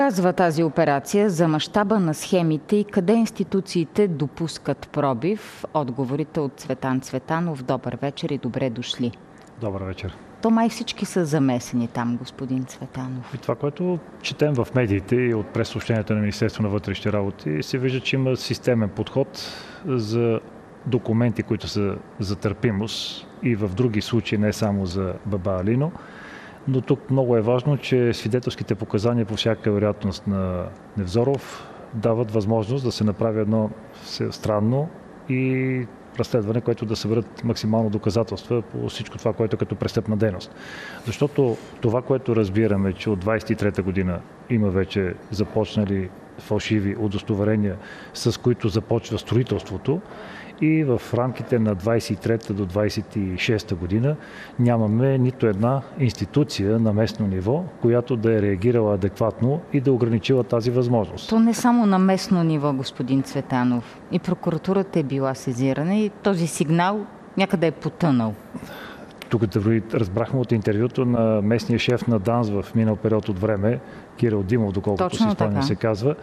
Казва тази операция за мащаба на схемите и къде институциите допускат пробив? Отговорите от Цветан Цветанов. Добър вечер и добре дошли. Добър вечер. То май всички са замесени там, господин Цветанов. И това, което четем в медиите и от прессъобщенията на Министерството на вътрешните работи, се вижда, че има системен подход за документи, които са за търпимост и в други случаи, не само за баба Алино. Но тук много е важно, че свидетелските показания по всяка вероятност на Невзоров дават възможност да се направи едно странно и разследване, което да съберат максимално доказателства по всичко това, което е като престъпна дейност. Защото това, което разбираме, че от 23-та година има вече започнали фалшиви удостоверения, с които започва строителството, и в рамките на 23-та до 26-та година нямаме нито една институция на местно ниво, която да е реагирала адекватно и да ограничила тази възможност. То не само на местно ниво, господин Цветанов. И прокуратурата е била сезирана и този сигнал някъде е потънал. Тук разбрахме от интервюто на местния шеф на ДАНС в минал период от време, Кирил Димов, доколкото си спомням се казва.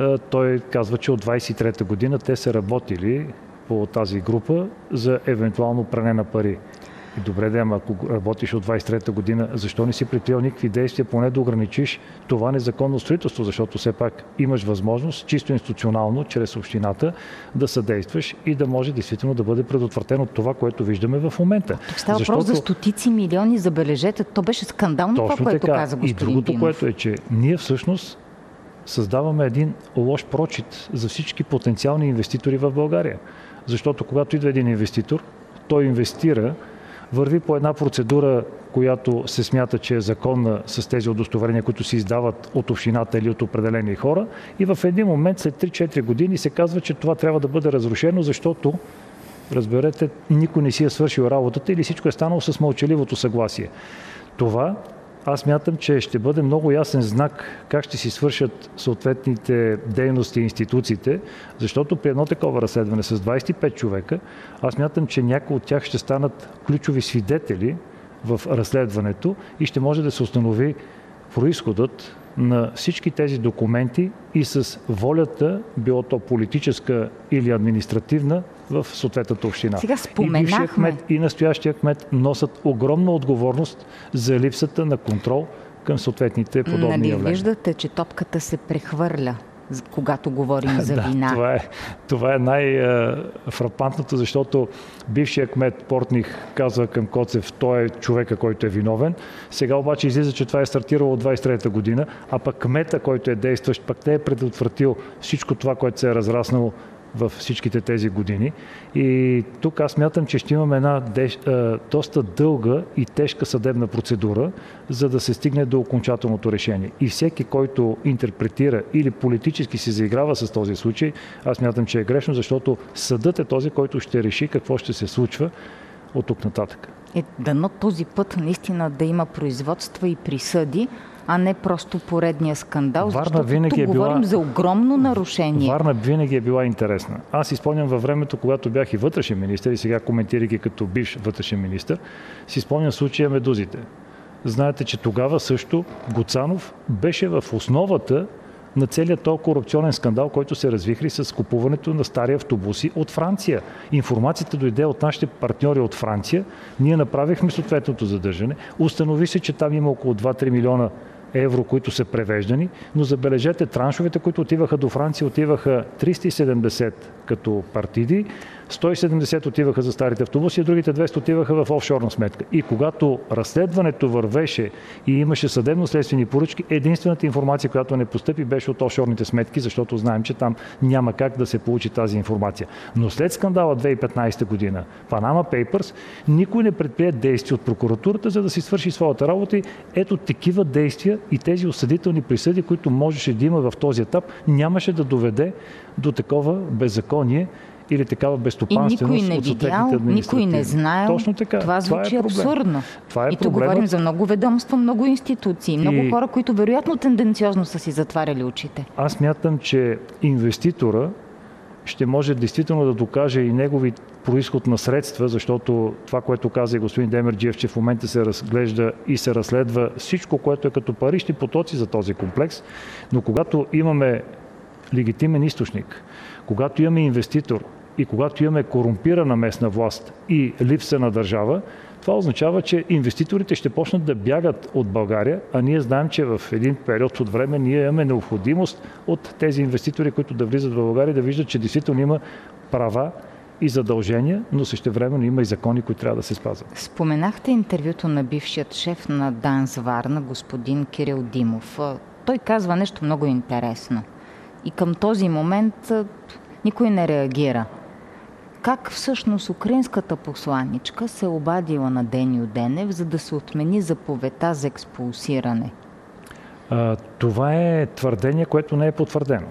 Той казва, че от 23-та година те са работили по тази група за евентуално пране на пари. И добре да, ама ако работиш от 23-та година, защо не си предприел никакви действия, поне да ограничиш това незаконно строителство, защото все пак имаш възможност чисто институционално, чрез общината, да съдействаш и да може действително да бъде предотвратено това, което виждаме в момента. Тук става въпрос за стотици милиони, забележете, то беше скандално това, което каза господин Димов. И другото, което е, че ние всъщност създаваме един лош прочит за всички потенциални инвеститори в България. Защото когато идва един инвеститор, той инвестира, върви по една процедура, която се смята, че е законна с тези удостоверения, които се издават от общината или от определени хора, и в един момент след 3-4 години се казва, че това трябва да бъде разрушено, защото, разберете, никой не си е свършил работата или всичко е станало с мълчаливото съгласие. Това аз мятам, че ще бъде много ясен знак как ще си свършат съответните дейности и институциите, защото при едно такова разследване с 25 човека, аз мятам, че някои от тях ще станат ключови свидетели в разследването и ще може да се установи произходът на всички тези документи и с волята, било то политическа или административна, в съответната община. Сега споменахме. И бившият кмет, и настоящия кмет носят огромна отговорност за липсата на контрол към съответните подобни явления. Нали виждате, че топката се прехвърля, когато говорим за вина? Това е най-фрапантното, защото бившият кмет Портних казва към Коцев, той е човека, който е виновен. Сега обаче излиза, че това е стартирало от 23-та година, а пък кмета, който е действащ, пък не е предотвратил всичко това, което се е разраснало в всичките тези години. И тук аз смятам, че ще имаме една доста дълга и тежка съдебна процедура, за да се стигне до окончателното решение. И всеки, който интерпретира или политически се заиграва с този случай, аз смятам, че е грешно, защото съдът е този, който ще реши какво ще се случва от тук нататък. Дано този път наистина да има производства и присъди, а не просто поредния скандал, защото тук говорим за огромно нарушение. Варна винаги е била интересна. Аз си спомням във времето, когато бях и вътрешен министър, и сега коментирайки като бивш вътрешен министър, си спомням случая Медузите. Знаете, че тогава също Гуцанов беше в основата на целият този корупционен скандал, който се развихри с купуването на стари автобуси от Франция. Информацията дойде от нашите партньори от Франция. Ние направихме съответното задържане. Установи се, че там има около 2-3 милиона евро, които са превеждани, но забележете, траншовете, които отиваха до Франция, отиваха 370 като партиди, 170 отиваха за старите автобуси, а другите 200 отиваха в офшорна сметка. И когато разследването вървеше и имаше съдебно-следствени поръчки, единствената информация, която не постъпи, беше от офшорните сметки, защото знаем, че там няма как да се получи тази информация. Но след скандала 2015 година, Panama Papers, никой не предприе действия от прокуратурата, за да си свърши своята работа. И ето такива действия и тези осъдителни присъди, които можеше да има в този етап, нямаше да доведе до такова беззаконие или такава безстопанственост от съответните административни. Никой не знаел. Точно така. Това звучи абсурдно. Това е и тук говорим за много ведомства, много институции, много хора, които вероятно тенденциозно са си затваряли очите. Аз мятам, че инвеститора ще може действително да докаже и негови происход на средства, защото това, което каза и господин Демерджиев, че в момента се разглежда и се разследва всичко, което е като парични потоци за този комплекс, но когато имаме легитимен източник, когато имаме инвеститор и когато имаме корумпирана местна власт и липса на държава, това означава, че инвеститорите ще почнат да бягат от България, а ние знаем, че в един период от време ние имаме необходимост от тези инвеститори, които да влизат в България, да виждат, че действително има права и задължения, но същевременно има и закони, които трябва да се спазват. Споменахте интервюто на бившият шеф на ДАНС Варна, господин Кирил Димов. Той казва нещо много интересно. И към този момент никой не реагира. Как всъщност украинската посланичка се обадила на Деню Денев, за да се отмени заповедта за експулсиране? Това е твърдение, което не е потвърдено.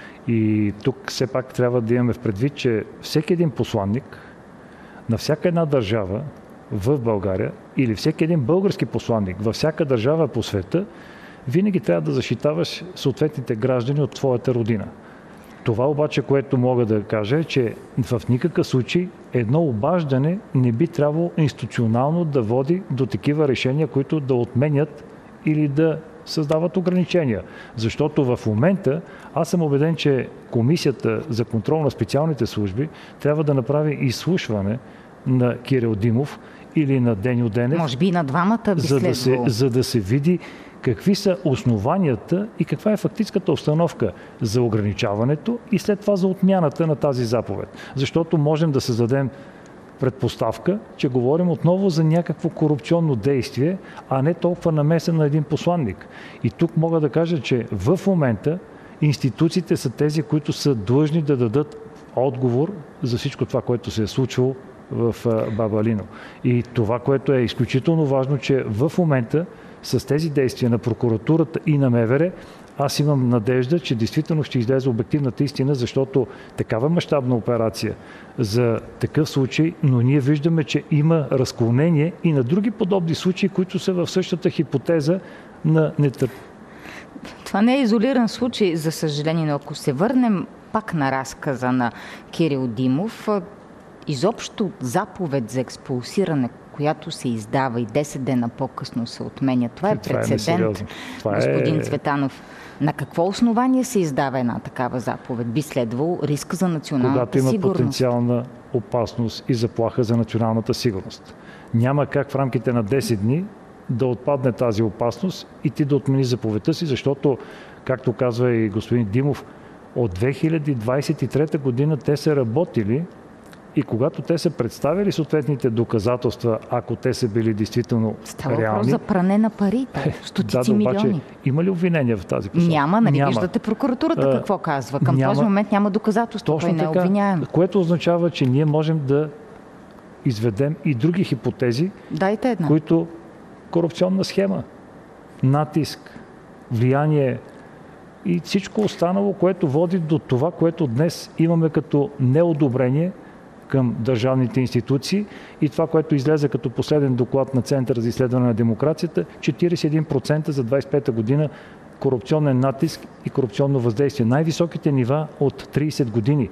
И тук все пак трябва да имаме в предвид, че всеки един посланник на всяка една държава в България или всеки един български посланник във всяка държава по света винаги трябва да защитаваш съответните граждани от твоята родина. Това обаче, което мога да кажа е, че в никакъв случай едно обаждане не би трябвало институционално да води до такива решения, които да отменят или да създават ограничения. Защото в момента аз съм убеден, че Комисията за контрол на специалните служби трябва да направи изслушване на Кирил Димов или на Деню Денев. Може би и на двамата би следвало. За да се види какви са основанията и каква е фактическата обстановка за ограничаването и след това за отмяната на тази заповед. Защото можем да създадем предпоставка, че говорим отново за някакво корупционно действие, а не толкова намеса на един посланник. И тук мога да кажа, че в момента институциите са тези, които са длъжни да дадат отговор за всичко това, което се е случвало в Баба Алино. И това, което е изключително важно, че в момента с тези действия на прокуратурата и на МВР, аз имам надежда, че действително ще излезе обективната истина, защото такава мащабна операция за такъв случай, но ние виждаме, че има разклонение и на други подобни случаи, които са в същата хипотеза на нетърпение. Това не е изолиран случай, за съжаление, но ако се върнем пак на разказа на Кирил Димов, изобщо заповед за експулсиране, която се издава и 10 дена по-късно се отменя. Това е прецедент, господин Цветанов. На какво основание се издава една такава заповед? Би следвало риск за националната сигурност. Когато има потенциална опасност и заплаха за националната сигурност. Няма как в рамките на 10 дни да отпадне тази опасност и ти да отмени заповедта си, защото, както казва и господин Димов, от 2023 година те са работили и когато те са представили съответните доказателства, ако те са били действително реални... Става въпрос за пране на пари, стотици милиони. Има ли обвинения в тази посока? Няма, нали виждате прокуратурата какво казва. Към този момент няма доказателство, той не е обвиняем. Което означава, че ние можем да изведем и други хипотези, които корупционна схема, натиск, влияние и всичко останало, което води до това, което днес имаме като неодобрение към държавните институции и това, което излезе като последен доклад на Центъра за изследване на демокрацията, 41% за 25-та година корупционен натиск и корупционно въздействие. Най-високите нива от 30 години.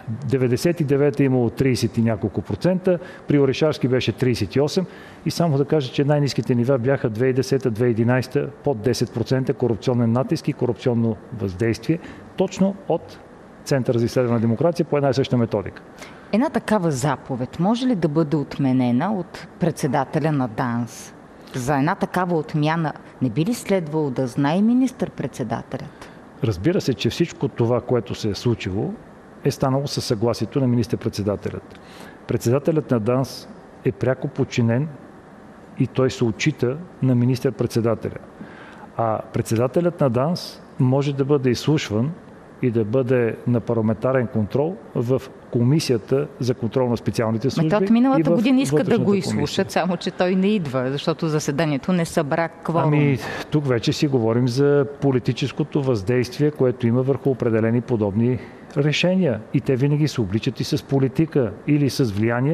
99-та имало 30 и няколко процента, при Орешарски беше 38 и само да кажа, че най-ниските нива бяха 2010-2011 под 10% корупционен натиск и корупционно въздействие, точно от Центъра за изследване на демокрация по една и съща методика. Една такава заповед може ли да бъде отменена от председателя на ДАНС? За една такава отмяна не би ли следвало да знае министър-председателят? Разбира се, че всичко това, което се е случило, е станало със съгласието на министър-председателят. Председателят на ДАНС е пряко подчинен и той се отчита на министър-председателя. А председателят на ДАНС може да бъде изслушван и да бъде на парламентарен контрол в Комисията за контрол на специалните служби. От миналата година иска да го изслушат, само че той не идва, защото заседанието не събра кворум. Тук вече си говорим за политическото въздействие, което има върху определени подобни решения. И те винаги се обличат и с политика или с влияние,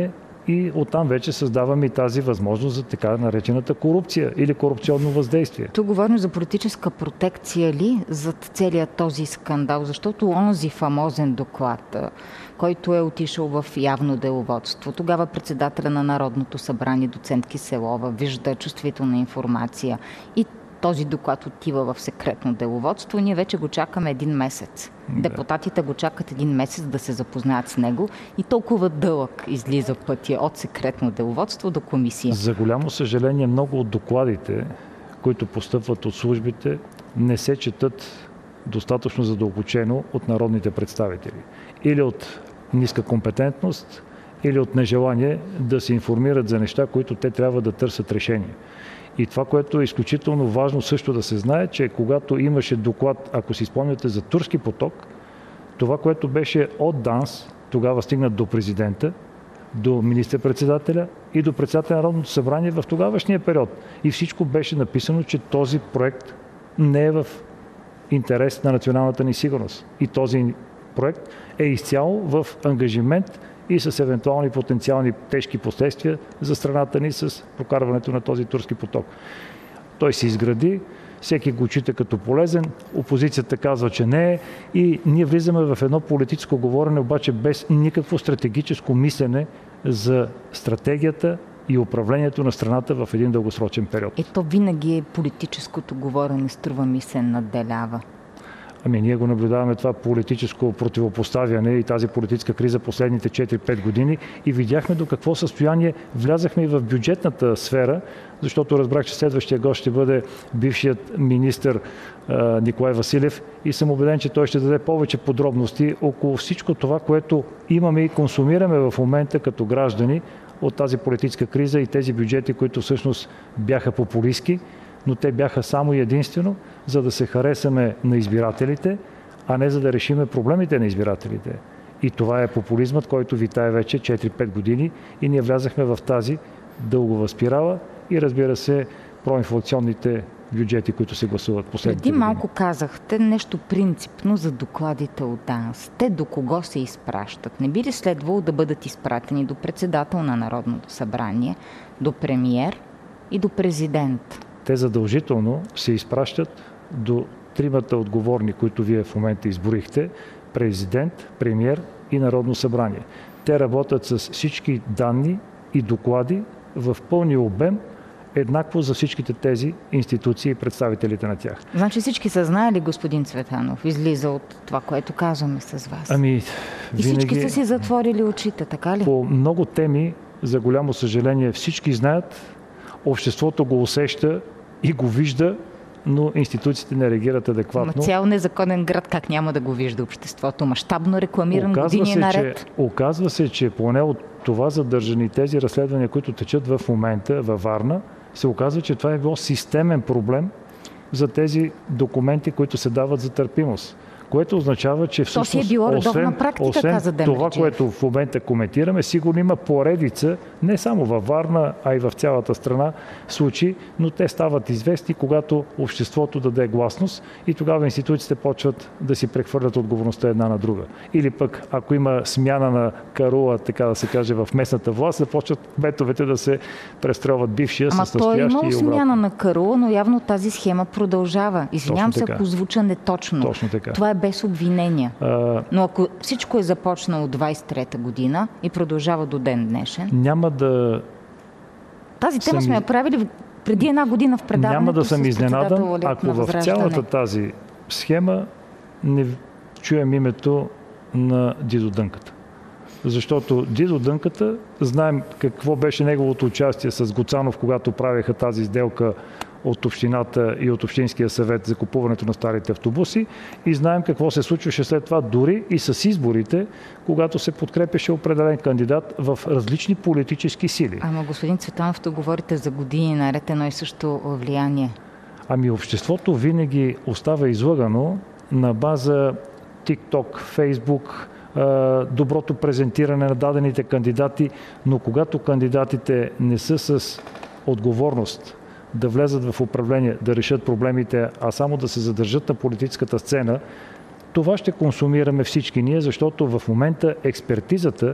и оттам вече създаваме и тази възможност за така наречената корупция или корупционно въздействие. Тук говорим за политическа протекция ли зад целият този скандал? Защото онзи фамозен доклад, който е отишъл в явно деловодство, тогава председателя на Народното събрание, доцент Киселова, вижда чувствителна информация и този доклад отива в секретно деловодство. Ние вече го чакаме 1 месец. Депутатите го чакат 1 месец да се запознаят с него и толкова дълъг излиза пътя от секретно деловодство до комисия. За голямо съжаление, много от докладите, които постъпват от службите, не се четат достатъчно задълбочено от народните представители. Или от ниска компетентност, или от нежелание да се информират за неща, които те трябва да търсят решение. И това, което е изключително важно също да се знае, че когато имаше доклад, ако си спомняте за Турски поток, това, което беше от ДАНС, тогава стигна до президента, до министър-председателя и до председателя на Народното събрание в тогавашния период. И всичко беше написано, че този проект не е в интерес на националната ни сигурност. И този проект е изцяло в ангажимент и с евентуални потенциални тежки последствия за страната ни с прокарването на този Турски поток. Той се изгради, всеки го чита като полезен, опозицията казва, че не е и ние влизаме в едно политическо говорене, обаче без никакво стратегическо мислене за стратегията и управлението на страната в един дългосрочен период. Ето винаги е политическото говорене, струва ми се, надделява. Ние го наблюдаваме това политическо противопоставяне и тази политическа криза последните 4-5 години и видяхме до какво състояние влязахме и в бюджетната сфера, защото разбрах, че следващия гост ще бъде бившият министър Николай Василев и съм убеден, че той ще даде повече подробности около всичко това, което имаме и консумираме в момента като граждани от тази политическа криза и тези бюджети, които всъщност бяха популистки, но те бяха само и единствено, за да се харесаме на избирателите, а не за да решиме проблемите на избирателите. И това е популизмът, който витае вече 4-5 години и ние влязахме в тази дългова спирала и разбира се, проинфлационните бюджети, които се гласуват последните години. Преди малко казахте нещо принципно за докладите от ДАНС. Те до кого се изпращат? Не би ли следвало да бъдат изпратени до председател на Народното събрание, до премиер и до президент? Те задължително се изпращат до 3 отговорни, които вие в момента изборихте, президент, премиер и Народно събрание. Те работят с всички данни и доклади в пълния обем, еднакво за всичките тези институции и представителите на тях. Значи всички са знаели, господин Цветанов, излиза от това, което казваме с вас. Винаги... И всички са си затворили очите, така ли? По много теми, за голямо съжаление, всички знаят, обществото го усеща и го вижда, но институциите не реагират адекватно. Цял незаконен град как няма да го вижда обществото? Мащабно рекламиран години наред. Оказва се, че поне от това задържани тези разследвания, които течат в момента във Варна, се оказва, че това е било системен проблем за тези документи, които се дават за търпимост. Което означава, че всъщност, то си е било редовна практика, каза Демерджиев. Това, което в момента коментираме, сигурно има поредица, не само във Варна, а и в цялата страна случаи, но те стават известни, когато обществото даде гласност и тогава институциите почват да си прехвърлят отговорността една на друга. Или пък, ако има смяна на карула, така да се каже, в местната власт, започват кметовете да се престрелват бившия с настоящия и обратно. Ама той е имал смяна на карула, но явно тази схема продължава. Извинявам се, ако звуча неточно. Точно така. Това е без обвинения. Но ако всичко е започнало 23-та година и продължава до ден днешен... Няма да... Тази тема сме я правили преди 1 година в предаването. Няма да съм изненадан, ако в цялата тази схема не чуем името на Дидо Дънката. Защото Дидо Дънката, знаем какво беше неговото участие с Гоцанов, когато правеха тази сделка от общината и от Общинския съвет за купуването на старите автобуси и знаем какво се случваше след това дори и с изборите, когато се подкрепяше определен кандидат в различни политически сили. Ама господин Цветанов, тук говорите за години наред едно и също влияние. Обществото винаги остава излъгано на база TikTok, Facebook, доброто презентиране на дадените кандидати, но когато кандидатите не са с отговорност да влезат в управление, да решат проблемите, а само да се задържат на политическата сцена, това ще консумираме всички ние, защото в момента експертизата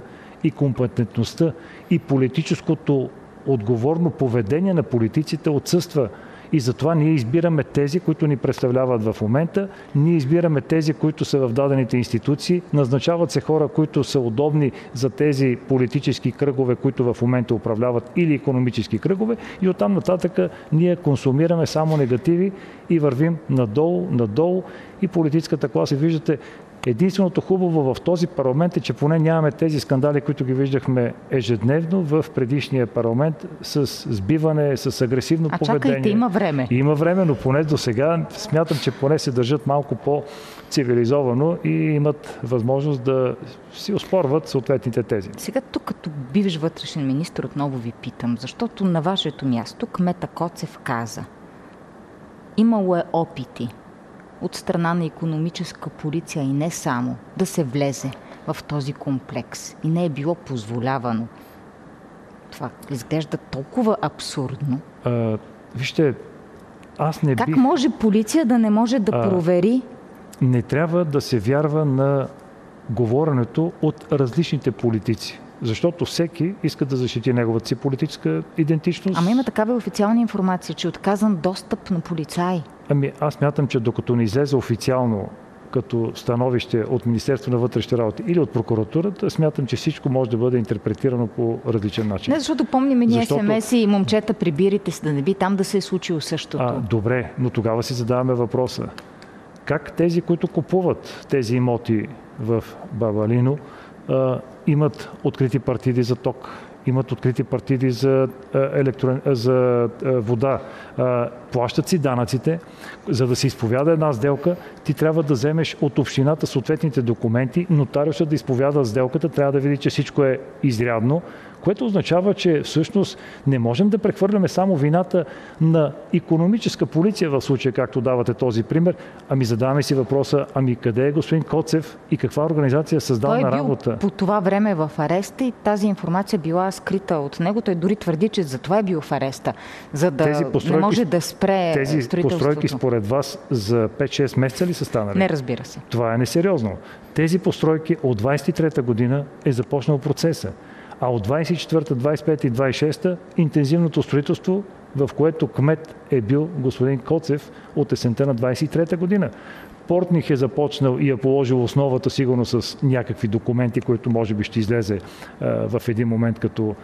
и компетентността и политическото отговорно поведение на политиците отсъства. И затова ние избираме тези, които ни представляват в момента, ние избираме тези, които са в дадените институции, назначават се хора, които са удобни за тези политически кръгове, които в момента управляват, или икономически кръгове, и оттам нататък ние консумираме само негативи и вървим надолу и политическата класа. Виждате, единственото хубаво в този парламент е, че поне нямаме тези скандали, които ги виждахме ежедневно в предишния парламент с сбиване, с агресивно поведение. Чакайте, има време. Има време, но поне до сега смятам, че поне се държат малко по-цивилизовано и имат възможност да си оспорват съответните тези. Сега тук, като бивш вътрешен министър, отново ви питам, защото на вашето място кмета Коцев каза: имало е опити от страна на икономическа полиция и не само, да се влезе в този комплекс. И не е било позволявано. Това изглежда толкова абсурдно. Вижте, аз не Как бих... може полиция да не може да провери? Не трябва да се вярва на говоренето от различните политици. Защото всеки иска да защити неговата си политическа идентичност. Ама има такава официална информация, че е отказан достъп на полицаи. Аз мятам, че докато не излезе официално като становище от Министерство на вътрешните работи или от прокуратурата, смятам, че всичко може да бъде интерпретирано по различен начин. Не, защото помним ние СМС и момчета прибирайте се, да не би там да се е случило същото. Добре, но тогава си задаваме въпроса. Как тези, които купуват тези имоти в Бабалино, имат открити партиди за ток, имат открити партиди за вода, плащат си данъците, за да се изповяда една сделка, ти трябва да вземеш от общината съответните документи, нотариусът да изповяда сделката, трябва да види, че всичко е изрядно, което означава, че всъщност не можем да прехвърляме само вината на икономическа полиция в случая, както давате този пример. Задаваме си въпроса, къде е господин Коцев и каква организация е създал на работа? Той е бил по това време в ареста и тази информация била скрита от него. Той дори твърди, че затова е бил в ареста, за да не може да спре тези строителството. Постройки според вас за 5-6 месеца ли са станали? Не, разбира се. Това е несериозно. Тези постройки от 23-та година е започнал процеса. А от 24-та, 25-та и 26-та интензивното строителство, в което кмет е бил господин Коцев от есента на 23-та година. Портних е започнал и е положил основата сигурно с някакви документи, които може би ще излезе в един момент като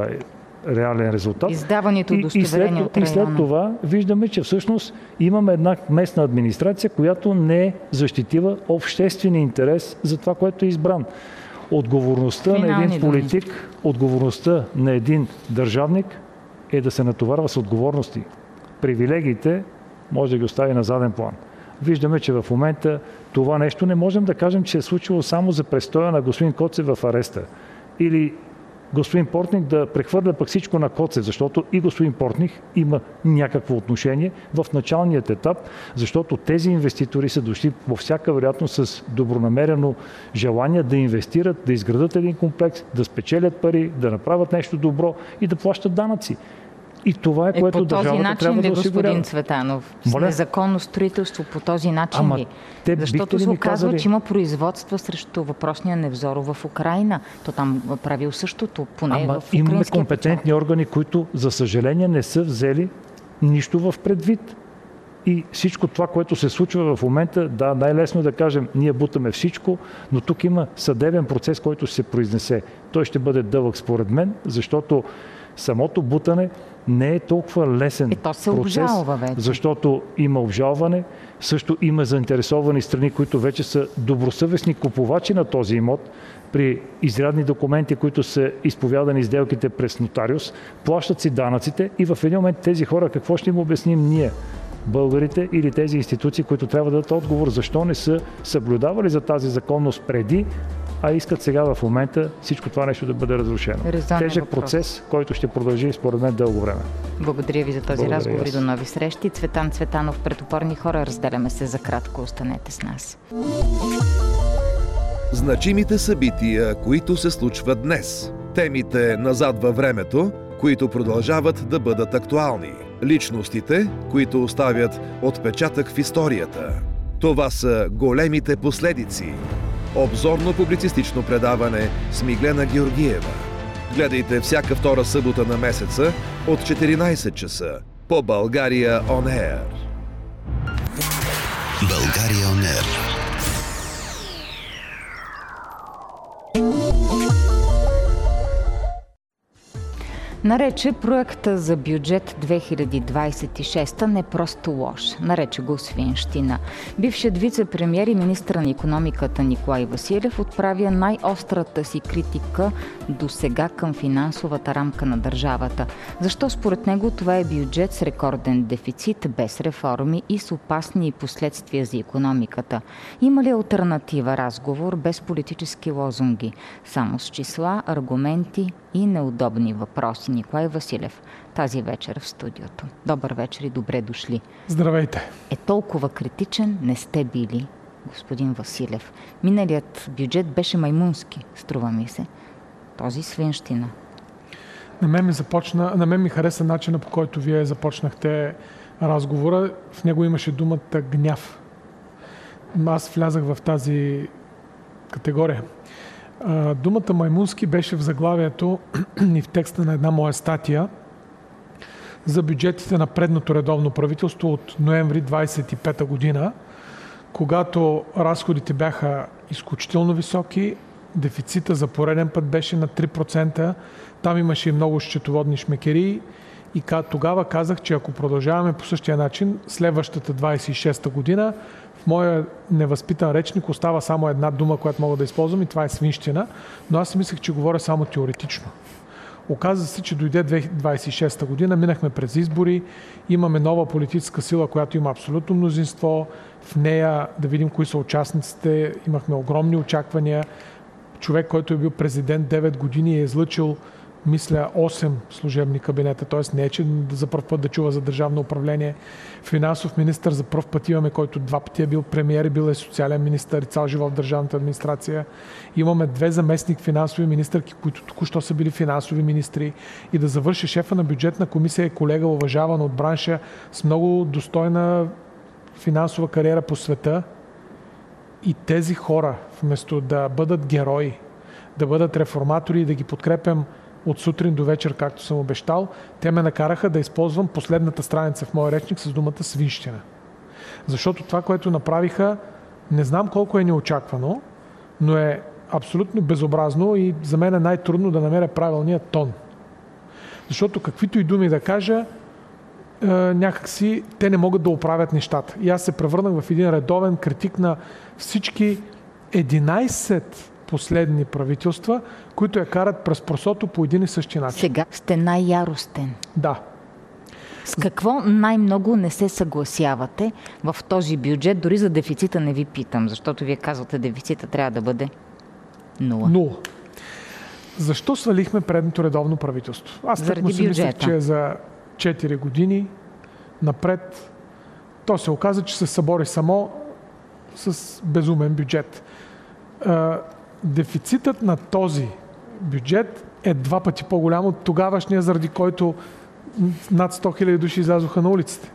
реален резултат. Издаването удостоверение от района. И след това виждаме, че всъщност имаме една местна администрация, която не е защитила обществения интерес за това, което е избран. Отговорността на един политик, отговорността на един държавник е да се натоварва с отговорности. Привилегиите може да ги остави на заден план. Виждаме, че в момента това нещо не можем да кажем, че се е случило само за престоя на господин Коцев в ареста. Или господин Портних да прехвърля пък всичко на Коцев, защото и господин Портних има някакво отношение в началният етап, защото тези инвеститори са дошли по всяка вероятност с добронамерено желание да инвестират, да изградат един комплекс, да спечелят пари, да направят нещо добро и да плащат данъци. И това е, което държавата трябва да осигурява. Господин Цветанов, с незаконно строителство по този начин ли? Защото се оказва, че има производства срещу въпросния Невзоров в Украйна. То там правил същото, поне в украинския. Имаме компетентни органи, които, за съжаление, не са взели нищо в предвид. И всичко това, което се случва в момента, най-лесно да кажем, ние бутаме всичко, но тук има съдебен процес, който ще се произнесе. Той ще бъде дълъг според мен, защото самото бутане не е толкова лесен процес, защото има обжалване, също има заинтересовани страни, които вече са добросъвестни купувачи на този имот, при изрядни документи, които са изповядани сделките през нотариус, плащат си данъците и в един момент тези хора какво ще им обясним ние, българите или тези институции, които трябва да дадат отговор, защо не са съблюдавали за тази законност преди, а искат сега в момента всичко това нещо да бъде разрушено. Тежък процес, който ще продължи според мен дълго време. Благодаря ви за този разговор и до нови срещи. Цветан Цветанов, пред опорни хора. Разделяме се за кратко. Останете с нас. Значимите събития, които се случват днес. Темите назад във времето, които продължават да бъдат актуални. Личностите, които оставят отпечатък в историята. Това са големите последици. Обзорно-публицистично предаване с Миглена Георгиева. Гледайте всяка втора събота на месеца от 14 часа по България On Air. България On Air. Нарече проекта за бюджет 2026 не просто лош. Нарече го свинщина. Бившият вице-премиер и министър на икономиката Николай Василев отправя най-острата си критика до сега към финансовата рамка на държавата. Защо според него това е бюджет с рекорден дефицит, без реформи и с опасни последствия за икономиката? Има ли алтернатива разговор без политически лозунги? Само с числа, аргументи и неудобни въпроси. Николай Василев тази вечер в студиото. Добър вечер и добре дошли. Здравейте. Толкова критичен не сте били, господин Василев. Миналият бюджет беше маймунски, струва ми се. Този свинщина. На мен ми хареса начина, по който вие започнахте разговора. В него имаше думата гняв. Аз влязах в тази категория. Думата маймунски беше в заглавието и в текста на една моя статия за бюджетите на предното редовно правителство от ноември 25 година, когато разходите бяха изключително високи, дефицита за пореден път беше на 3%, там имаше и много счетоводни шмекерии и тогава казах, че ако продължаваме по същия начин, следващата 26-та година в моя невъзпитан речник остава само една дума, която мога да използвам и това е свинщина, но аз си мислех, че говоря само теоретично. Оказва се, че дойде 2026 година, минахме през избори, имаме нова политическа сила, която има абсолютно мнозинство. В нея да видим кои са участниците, имахме огромни очаквания. Човек, който е бил президент 9 години, е излъчил, мисля, 8 служебни кабинета, т.е. не е, че за първ път да чува за държавно управление. Финансов министър за първ път имаме, който 2 пъти е бил премиер и бил е социален министър и цял живот в държавната администрация. Имаме 2 заместник финансови министърки, които току-що са били финансови министри. И да завърши шефа на бюджетна комисия е колега, уважаван от бранша, с много достойна финансова кариера по света. И тези хора, вместо да бъдат герои, да бъдат реформатори и да ги подкрепям от сутрин до вечер, както съм обещал, те ме накараха да използвам последната страница в моя речник с думата свинщина. Защото това, което направиха, не знам колко е неочаквано, но е абсолютно безобразно и за мен е най-трудно да намеря правилния тон. Защото каквито и думи да кажа, някакси те не могат да оправят нещата. И аз се превърнах в един редовен критик на всички 11 последни правителства, които я карат през просото по един и същи начин. Сега сте най-яростен. Да. С какво най-много не се съгласявате в този бюджет? Дори за дефицита не ви питам, защото вие казвате, дефицита трябва да бъде 0. Защо свалихме предното редовно правителство? Аз тъкмо си мислех, че е за 4 години напред. То се оказа, че се събори само с безумен бюджет. Дефицитът на този бюджет е 2 пъти по-голям от тогавашния, заради който над 100 000 души излязоха на улиците.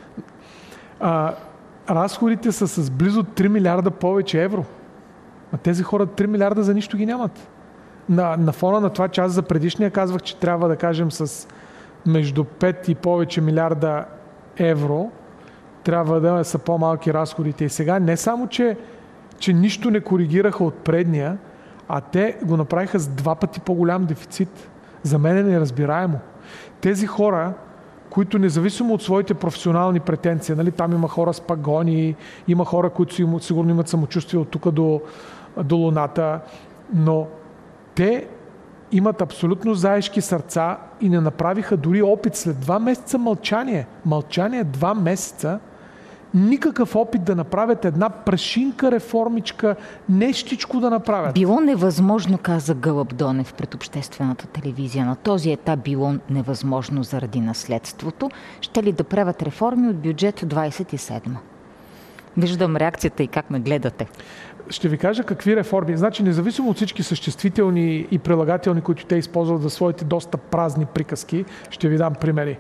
Разходите са с близо 3 милиарда повече евро. А тези хора 3 милиарда за нищо ги нямат. На фона на това, че аз за предишния казвах, че трябва да кажем с между 5 и повече милиарда евро, трябва да са по-малки разходите. И сега не само, че нищо не коригираха от предния, а те го направиха с 2 пъти по-голям дефицит. За мен е неразбираемо. Тези хора, които независимо от своите професионални претенции, нали, там има хора с пагони, има хора, които сигурно имат самочувствие от тук до луната, но те имат абсолютно заешки сърца и не направиха дори опит след 2 месеца мълчание. Мълчание 2 месеца. Никакъв опит да направят една прашинка, реформичка, нещичко да направят. Било невъзможно, каза Гълъб Донев пред обществената телевизия. На този етап било невъзможно заради наследството. Ще ли да правят реформи от бюджет 27? Виждам реакцията и как ме гледате. Ще ви кажа какви реформи. Значи, независимо от всички съществителни и прилагателни, които те използват за своите доста празни приказки, ще ви дам примери.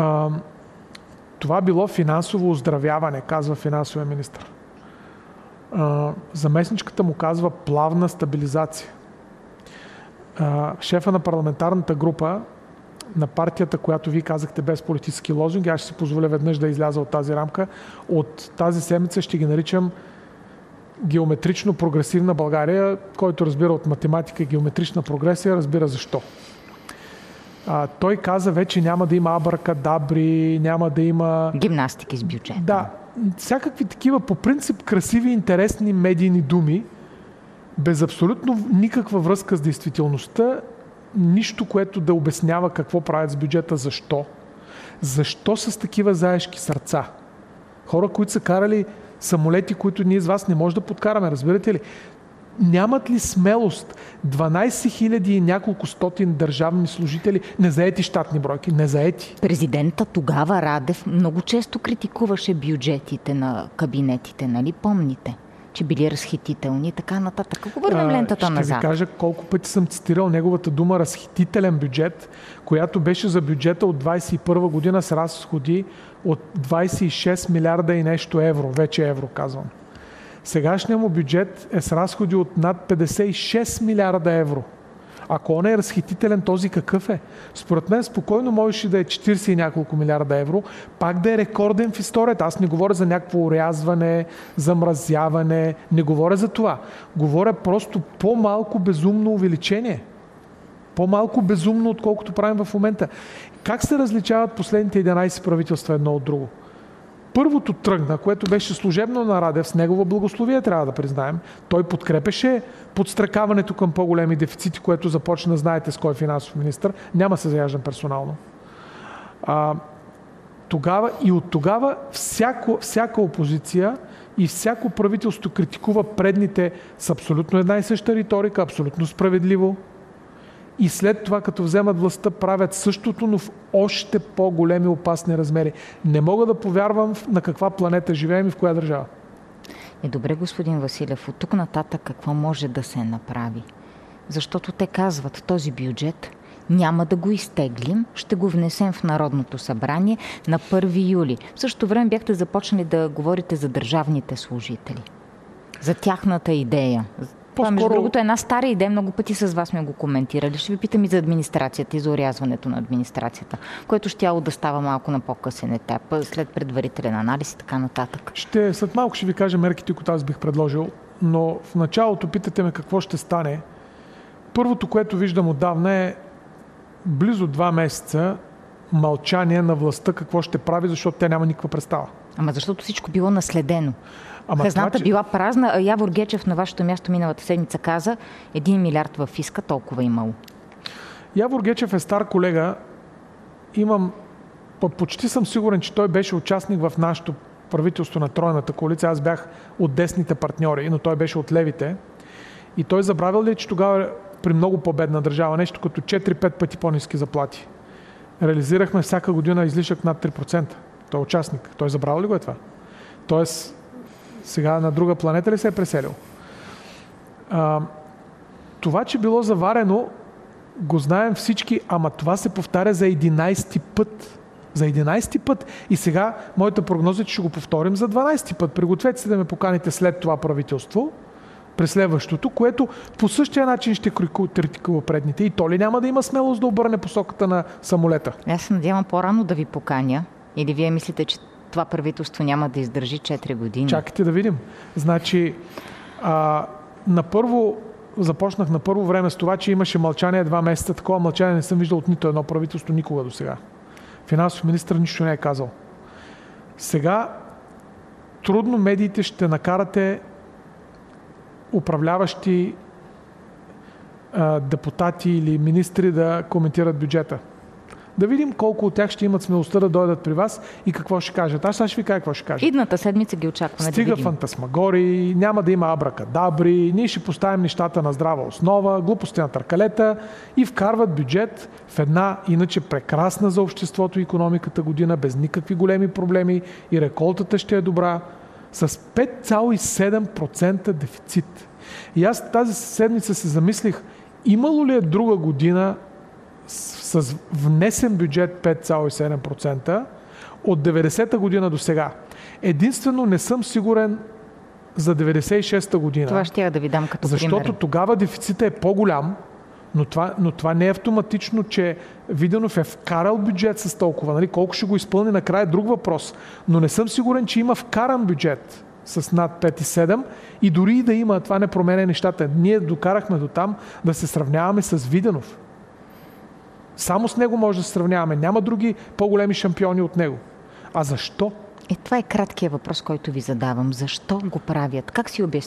Това било финансово оздравяване, казва финансовия министър. Заместничката му казва плавна стабилизация. Шефа на парламентарната група на партията, която вие казахте без политически лозунги, аз ще си позволя веднъж да изляза от тази рамка. От тази седмица ще ги наричам геометрично прогресивна България, който разбира от математика и геометрична прогресия, разбира защо. Той каза вече няма да има абракадабри, няма да има... Гимнастики с бюджета. Да, всякакви такива по принцип красиви, интересни медийни думи, без абсолютно никаква връзка с действителността, нищо, което да обяснява какво правят с бюджета, защо. Защо с такива заешки сърца? Хора, които са карали самолети, които ние с вас не може да подкараме, разбирате ли? Нямат ли смелост 12 000 и няколко стотин държавни служители, незаети щатни бройки, незаети? Президента тогава Радев много често критикуваше бюджетите на кабинетите, нали помните? Че били разхитителни и така нататък. Ако върнем лентата назад. Ще ви кажа колко пъти съм цитирал неговата дума разхитителен бюджет, която беше за бюджета от 2021 година с разходи от 26 милиарда и нещо евро. Вече евро казвам. Сегашният му бюджет е с разходи от над 56 милиарда евро. Ако он е разхитителен, този какъв е? Според мен спокойно можеше да е 40 и няколко милиарда евро, пак да е рекорден в историята. Аз не говоря за някакво орязване, замразяване, не говоря за това. Говоря просто по-малко безумно увеличение. По-малко безумно, отколкото правим в момента. Как се различават последните 11 правителства едно от друго? Първото тръгна, което беше служебно на Радев, с негова благословие, трябва да признаем. Той подкрепеше подстрекаването към по-големи дефицити, което започна, знаете с кой финансов министър. Няма се заяждам персонално. От тогава всяка опозиция и всяко правителство критикува предните с абсолютно една и съща риторика, абсолютно справедливо. И след това, като вземат властта, правят същото, но в още по-големи опасни размери. Не мога да повярвам на каква планета живеем и в коя държава. Добре, господин Василев, от тук нататък какво може да се направи? Защото те казват, този бюджет няма да го изтеглим, ще го внесем в Народното събрание на 1 юли. В същото време бяхте започнали да говорите за държавните служители. За тяхната идея. Това, между другото, е една стара идея, много пъти с вас сме го коментирали. Ще ви питам и за администрацията, и за орязването на администрацията, което щяло да става малко на по-късен етап, след предварителен анализ и така нататък. След малко ще ви кажа мерките, които аз бих предложил, но в началото питате ме какво ще стане. Първото, което виждам отдавна е близо 2 месеца мълчание на властта какво ще прави, защото те няма никаква представа. Ама защото всичко било наследено. Хазната била празна. Явор Гечев на вашето място миналата седмица каза 1 милиард във фиска, толкова имало. Явор Гечев е стар колега. Почти съм сигурен, че той беше участник в нашото правителство на тройната коалиция. Аз бях от десните партньори, но той беше от левите. И той забравил ли, че тогава при много по-бедна държава, нещо като 4-5 пъти по-ниски заплати, реализирахме всяка година излишък над 3%. Той е участник. Той забравил ли го е това? Тоест, сега на друга планета ли се е преселил? Това, че било заварено, го знаем всички, ама това се повтаря за 11-ти път. За 11-ти път. И сега моята прогноза е, че ще го повторим за 12-ти път. Пригответе се да ме поканите след това правителство, през следващото, което по същия начин ще критикува предните. И то ли няма да има смелост да обърне посоката на самолета? Аз се надявам по-рано да ви поканя. Или вие мислите, че това правителство няма да издържи 4 години? Чакайте да видим. Значи, започнах на първо време с това, че имаше мълчание 2 месеца. Такова мълчание не съм виждал от нито едно правителство никога до сега. Финансов министър нищо не е казал. Сега трудно медиите ще накарате управляващи депутати или министри да коментират бюджета. Да видим колко от тях ще имат смелостта да дойдат при вас и какво ще кажат. Аз ще ви кажа какво ще кажат. Идната седмица ги очакваме. Стига фантасмагори, няма да има абракадабри, ние ще поставим нещата на здрава основа, глупости на търкалета и вкарват бюджет в една иначе прекрасна за обществото и икономиката година, без никакви големи проблеми и реколтата ще е добра, с 5,7% дефицит. И аз тази седмица се замислих, имало ли е друга година с внесен бюджет 5,7% от 90-та година до сега. Единствено не съм сигурен за 96-та година. Това ще я да ви дам като Защото пример. тогава дефицитът е по-голям, но това не е автоматично, че Виденов е вкарал бюджет с толкова. Нали? Колко ще го изпълни накрая е друг въпрос. Но не съм сигурен, че има вкаран бюджет с над 5,7 и дори и да има, това не променя нещата. Ние докарахме до там да се сравняваме с Виденов. Само с него може да се сравняваме. Няма други по-големи шампиони от него. А защо? Това е краткият въпрос, който ви задавам. Защо го правят? Как си обяснявате